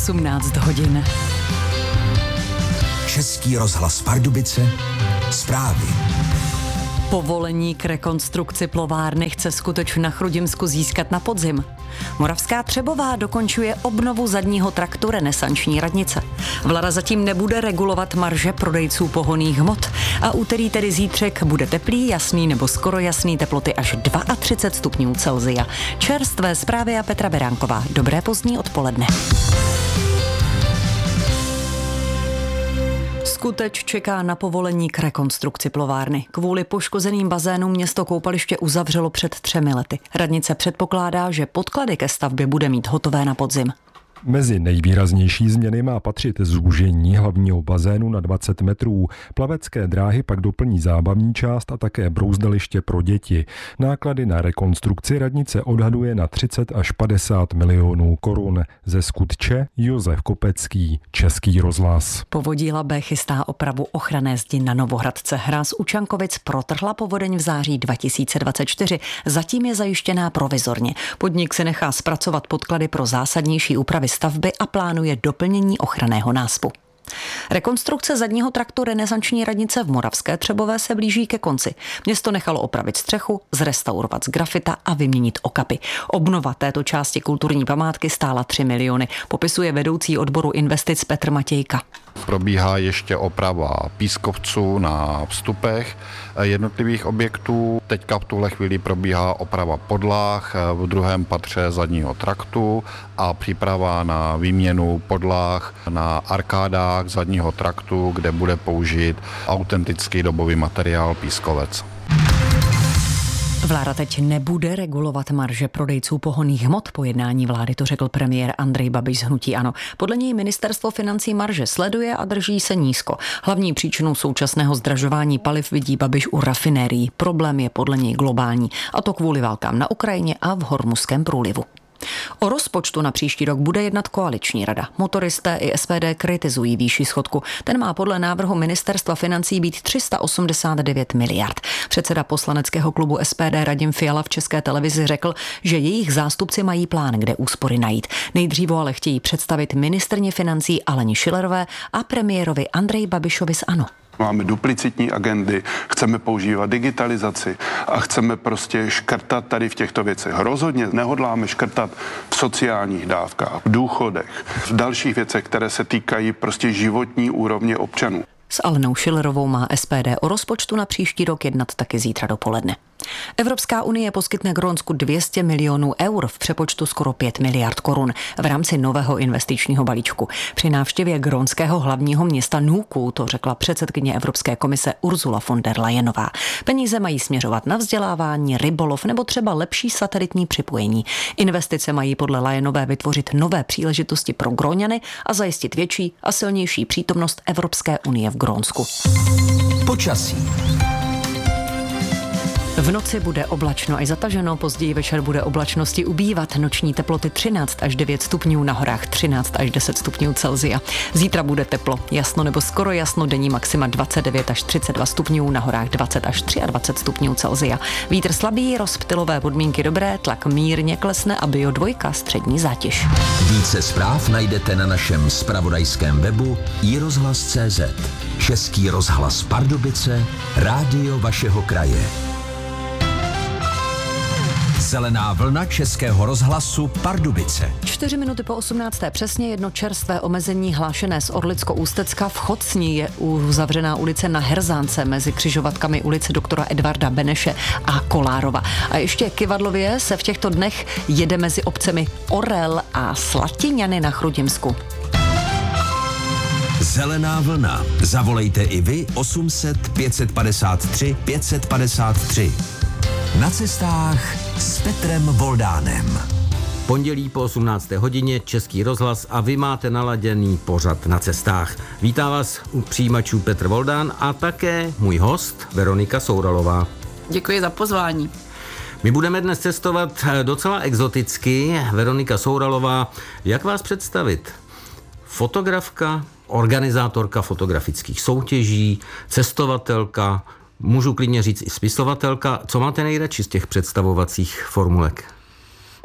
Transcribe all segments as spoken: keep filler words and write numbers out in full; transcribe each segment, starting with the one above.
osmnáct hodin. Český rozhlas Pardubice, zprávy. Povolení k rekonstrukci plovárny chce Skuteč na Chrudimsku získat na podzim. Moravská Třebová dokončuje obnovu zadního traktu renesanční radnice. Vláda zatím nebude regulovat marže prodejců pohonných hmot a úterý, tedy zítřek, bude teplý, jasný nebo skoro jasný, teploty až třicet dva stupňů Celsia. Čerstvé zprávy a Petra Beránková. Dobré pozdní odpoledne. Skuteč čeká na povolení k rekonstrukci plovárny. Kvůli poškozeným bazénům město koupaliště uzavřelo před třemi lety. Radnice předpokládá, že podklady ke stavbě bude mít hotové na podzim. Mezi nejvýraznější změny má patřit zúžení hlavního bazénu na dvacet metrů. Plavecké dráhy pak doplní zábavní část a také brouzdaliště pro děti. Náklady na rekonstrukci radnice odhaduje na třicet až padesát milionů korun. Ze Skutče Josef Kopecký, Český rozhlas. Povodí Labe chystá opravu ochranné zdi na Novohradce. Hráz u Čankovic protrhla povodeň v září dva tisíce dvacet čtyři. Zatím je zajištěná provizorně. Podnik si nechá zpracovat podklady pro zásadnější úpravy stavby a plánuje doplnění ochranného náspu. Rekonstrukce zadního traktu renesanční radnice v Moravské Třebové se blíží ke konci. Město nechalo opravit střechu, zrestaurovat z grafita a vyměnit okapy. Obnova této části kulturní památky stála tři miliony, popisuje vedoucí odboru investic Petr Matějka. Probíhá ještě oprava pískovců na vstupech jednotlivých objektů. Teďka v tuhle chvíli probíhá oprava podlah v druhém patře zadního traktu a příprava na výměnu podlah na arkádách zadního traktu, kde bude použit autentický dobový materiál pískovec. Vláda teď nebude regulovat marže prodejců pohonných hmot. Po jednání vlády to řekl premiér Andrej Babiš z hnutí ANO. Podle něj ministerstvo financí marže sleduje a drží se nízko. Hlavní příčinou současného zdražování paliv vidí Babiš u rafinérií. Problém je podle něj globální, a to kvůli válkám na Ukrajině a v Hormuzském průlivu. O rozpočtu na příští rok bude jednat koaliční rada. Motoristé i S P D kritizují výši schodku. Ten má podle návrhu ministerstva financí být tři sta osmdesát devět miliard. Předseda poslaneckého klubu S P D Radim Fiala v České televizi řekl, že jejich zástupci mají plán, kde úspory najít. Nejdříve ale chtějí představit ministryni financí Aleně Schillerové a premiérovi Andreji Babišovi z ANO. Máme duplicitní agendy, chceme používat digitalizaci a chceme prostě škrtat tady v těchto věcech. Rozhodně nehodláme škrtat v sociálních dávkách, v důchodech, v dalších věcech, které se týkají prostě životní úrovně občanů. S Alenou Schillerovou má S P D o rozpočtu na příští rok jednat taky zítra dopoledne. Evropská unie poskytne Grónsku dvě stě milionů eur, v přepočtu skoro pět miliard korun v rámci nového investičního balíčku. Při návštěvě grónského hlavního města Nuku to řekla předsedkyně Evropské komise Ursula von der Leyenová. Peníze mají směřovat na vzdělávání, rybolov nebo třeba lepší satelitní připojení. Investice mají podle Leyenové vytvořit nové příležitosti pro Gróňany a zajistit větší a silnější přítomnost Evropské unie v Grónsku. Počasí. V noci bude oblačno až zataženo, později večer bude oblačnosti ubývat, noční teploty třináct až devět stupňů, na horách třináct až deset stupňů Celsia. Zítra bude teplo, jasno nebo skoro jasno, denní maxima dvacet devět až třicet dva stupňů, na horách dvacet až dvacet tři stupňů Celsia. Vítr slabý, rozptylové podmínky dobré, tlak mírně klesne a Bio dvojka střední zátěž. Více zpráv najdete na našem zpravodajském webu i rozhlas tečka cé zet. Český rozhlas Pardubice, rádio vašeho kraje. Zelená vlna Českého rozhlasu Pardubice. Čtyři minuty po osmnácté přesně, jedno čerstvé omezení hlášené z Orlicko-Ústecka. V Chocni je uzavřená ulice na Herzánce mezi křižovatkami ulice doktora Edvarda Beneše a Kolárova. A ještě Kyvadlově se v těchto dnech jede mezi obcemi Orel a Slatiňany na Chrudimsku. Zelená vlna. Zavolejte i vy osm set pět padesát tři pět padesát tři. Na cestách s Petrem Voldánem. Pondělí po osmnácté hodině Český rozhlas a vy máte naladěný pořad Na cestách. Vítá vás u přijímačů Petr Voldán a také můj host Veronika Souralová. Děkuji za pozvání. My budeme dnes cestovat docela exoticky. Veronika Souralová, jak vás představit? Fotografka, organizátorka fotografických soutěží, cestovatelka, můžu klidně říct i spisovatelka. Co máte nejradši z těch představovacích formulek?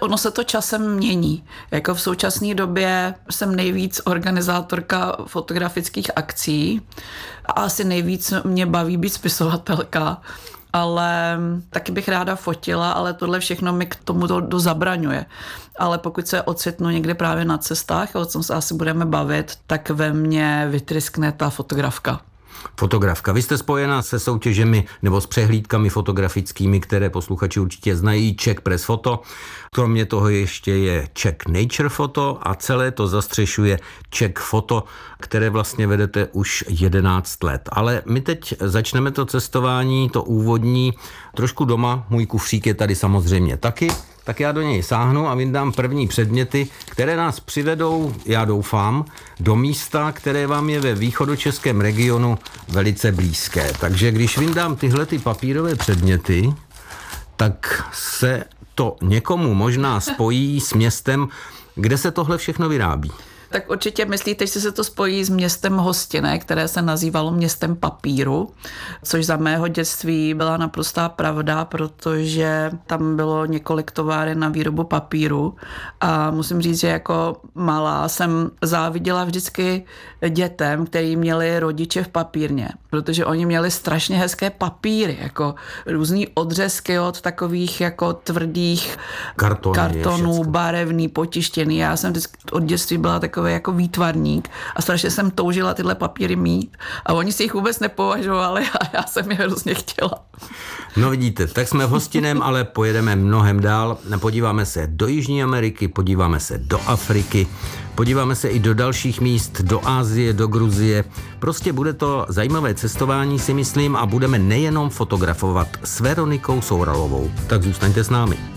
Ono se to časem mění. Jako v současné době jsem nejvíc organizátorka fotografických akcí a asi nejvíc mě baví být spisovatelka, ale taky bych ráda fotila, ale tohle všechno mi k tomu to, to zabraňuje. Ale pokud se ocitnu někde právě na cestách, o tom se asi budeme bavit, tak ve mně vytryskne ta fotografka. Fotografka. Vy jste spojená se soutěžemi nebo s přehlídkami fotografickými, které posluchači určitě znají, Czech Press Photo. Kromě toho ještě je Czech Nature Photo a celé to zastřešuje Czech Photo, které vlastně vedete už jedenáct let. Ale my teď začneme to cestování, to úvodní, trošku doma. Můj kufřík je tady samozřejmě taky. Tak já do něj sáhnu a vyndám první předměty, které nás přivedou, já doufám, do místa, které vám je ve východočeském regionu velice blízké. Takže když vyndám tyhle ty papírové předměty, tak se to někomu možná spojí s městem, kde se tohle všechno vyrábí. Tak určitě myslíte, že se to spojí s městem Hostiny, které se nazývalo městem papíru, což za mého dětství byla naprostá pravda, protože tam bylo několik továren na výrobu papíru a musím říct, že jako malá jsem záviděla vždycky dětem, který měli rodiče v papírně, protože oni měli strašně hezké papíry, jako různý odřezky od takových jako tvrdých Kartony, kartonů, barevný, potištěný. Já jsem vždycky od dětství byla takový jako výtvarník a strašně jsem toužila tyhle papíry mít a oni si jich vůbec nepovažovali a já jsem je hrozně chtěla. No vidíte, tak jsme v Hostinem, ale pojedeme mnohem dál. Podíváme se do Jižní Ameriky, podíváme se do Afriky, podíváme se i do dalších míst, do Asie, do Gruzie. Prostě bude to zajímavé cestování, si myslím, a budeme nejenom fotografovat s Veronikou Souralovou. Tak zůstaňte s námi.